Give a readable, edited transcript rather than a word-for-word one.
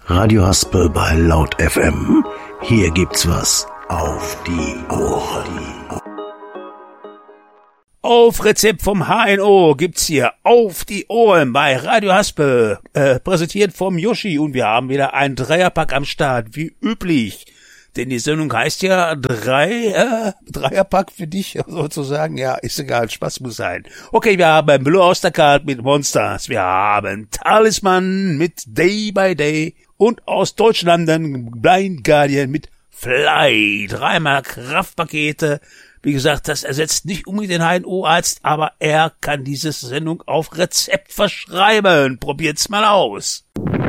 Radio Haspel bei Laut FM. Hier gibt's was auf die Ohren. Auf Rezept vom HNO gibt's hier auf die Ohren bei Radio Haspel, präsentiert vom Yoshi, und wir haben wieder ein Dreierpack am Start, wie üblich. Denn die Sendung heißt ja Dreierpack für dich sozusagen. Ja, ist egal, Spaß muss sein. Okay, wir haben Blue Oyster mit Monsters, wir haben Talisman mit Day by Day und aus Deutschland dann Blind Guardian mit Fly. Dreimal Kraftpakete. Wie gesagt, das ersetzt nicht unbedingt den HNO-Arzt, aber er kann diese Sendung auf Rezept verschreiben. Probiert's mal aus.